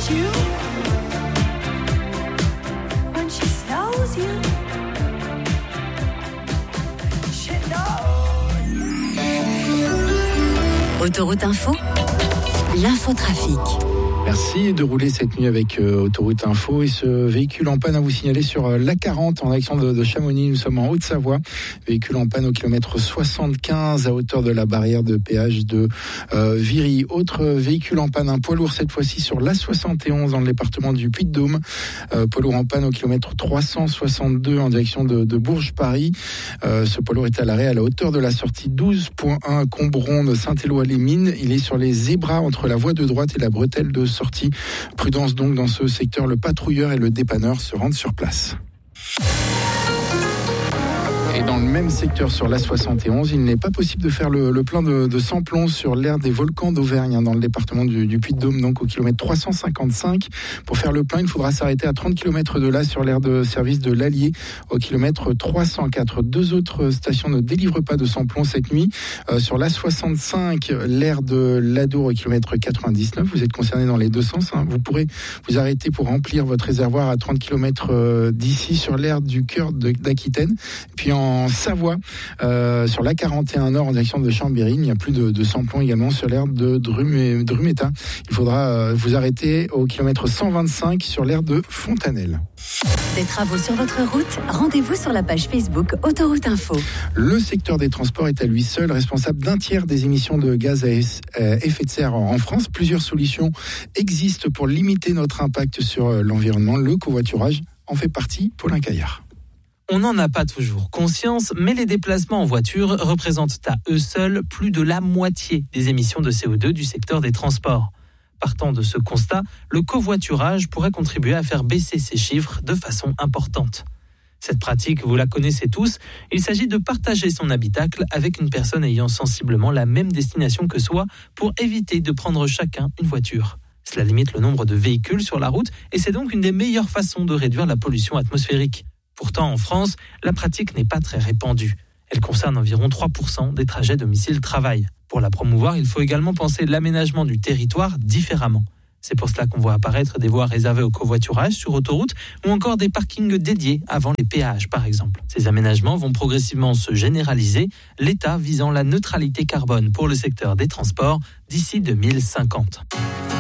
knows you. When she snows you. She knows. Autoroute Info, l'infotrafic. Merci de rouler cette nuit avec Autoroute Info et ce véhicule en panne à vous signaler sur l'A40 en direction de Chamonix. Nous sommes en Haute-Savoie. Véhicule en panne au kilomètre 75 à hauteur de la barrière de péage de Viry. Autre véhicule en panne, un poids lourd cette fois-ci sur l'A71 dans le département du Puy-de-Dôme. Poids lourd en panne au kilomètre 362 en direction de Bourges-Paris. Ce poids lourd est à l'arrêt à la hauteur de la sortie 12.1 Combron de Saint-Éloi-les-Mines. Il est sur les zébras entre la voie de droite et la bretelle de sortie. Prudence donc dans ce secteur, le patrouilleur et le dépanneur se rendent sur place. Et dans le même secteur sur l'A71, il n'est pas possible de faire le plein de samplon sur l'aire des volcans d'Auvergne, dans le département du Puy-de-Dôme, donc au kilomètre 355. Pour faire le plein, il faudra s'arrêter à 30 km de là sur l'aire de service de l'Allier au kilomètre 304. Deux autres stations ne délivrent pas de samplon cette nuit. Sur l'A65, l'aire de l'Adour au kilomètre 99. Vous êtes concerné dans les deux sens. Vous pourrez vous arrêter pour remplir votre réservoir à 30 km d'ici sur l'aire du cœur d'Aquitaine. Puis en Savoie, sur l'A41 Nord en direction de Chambéry, il n'y a plus de samplon également sur l'aire de Drumeta. Il faudra vous arrêter au kilomètre 125 sur l'aire de Fontanelle. Des travaux sur votre route, rendez-vous sur la page Facebook Autoroute Info. Le secteur des transports est à lui seul responsable d'un tiers des émissions de gaz à effet de serre en France. Plusieurs solutions existent pour limiter notre impact sur l'environnement. Le covoiturage en fait partie. Paulin Caillard. On n'en a pas toujours conscience, mais les déplacements en voiture représentent à eux seuls plus de la moitié des émissions de CO2 du secteur des transports. Partant de ce constat, le covoiturage pourrait contribuer à faire baisser ces chiffres de façon importante. Cette pratique, vous la connaissez tous, il s'agit de partager son habitacle avec une personne ayant sensiblement la même destination que soi pour éviter de prendre chacun une voiture. Cela limite le nombre de véhicules sur la route et c'est donc une des meilleures façons de réduire la pollution atmosphérique. Pourtant, en France, la pratique n'est pas très répandue. Elle concerne environ 3% des trajets domicile-travail. Pour la promouvoir, il faut également penser l'aménagement du territoire différemment. C'est pour cela qu'on voit apparaître des voies réservées au covoiturage sur autoroute ou encore des parkings dédiés avant les péages, par exemple. Ces aménagements vont progressivement se généraliser, l'État visant la neutralité carbone pour le secteur des transports d'ici 2050.